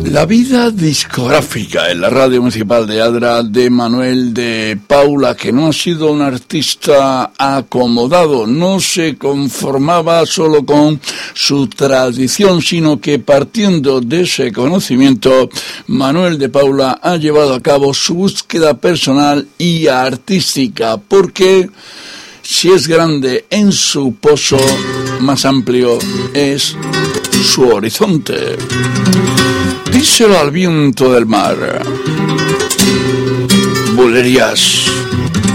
La vida discográfica en la radio municipal de Adra de Manuel de Paula, que no ha sido un artista acomodado, no se conformaba solo con su tradición, sino que partiendo de ese conocimiento, Manuel de Paula ha llevado a cabo su búsqueda personal y artística, porque si es grande en su pozo, más amplio es su horizonte. Díselo al viento del mar. Bulerías.